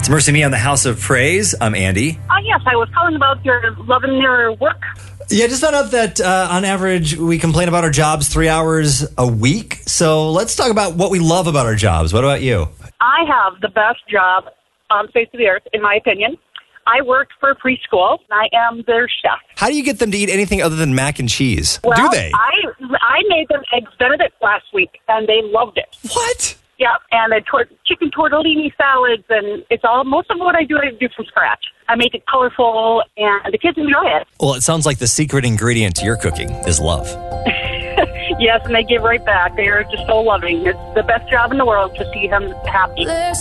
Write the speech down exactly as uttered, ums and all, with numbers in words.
It's Mercy Me on the House of Praise. I'm Andy. Uh, yes, I was calling about your loving your work. Yeah, just found out that uh, on average we complain about our jobs three hours a week. So let's talk about what we love about our jobs. What about you? I have the best job on the face of the earth, in my opinion. I work for a preschool. I am their chef. How do you get them to eat anything other than mac and cheese? Well, do they? I I made them Eggs Benedict last week, and they loved it. What? Yep, and the tor- chicken tortellini salads, and it's all, most of what I do, I do from scratch. I make it colorful, and the kids enjoy it. Well, it sounds like the secret ingredient to your cooking is love. Yes, and they give right back. They are just so loving. It's the best job in the world to see them happy.